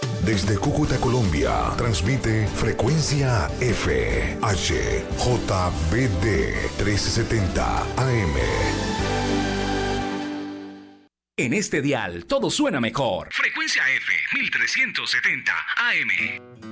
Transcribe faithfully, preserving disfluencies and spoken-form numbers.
Desde Cúcuta, Colombia, transmite Frecuencia F, H, J B D trescientos setenta A M. En este dial todo suena mejor. Frecuencia F mil trescientos setenta A M.